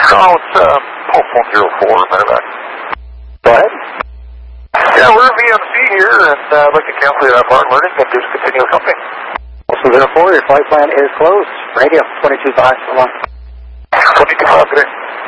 Oh, it's phone 04, matter of fact. Go ahead. Yeah, we're VMC here, and I'd like to cancel that part learning and just continue with something. Also 04, your flight plan is closed. Radio 22.5, so long. 22.5, good day.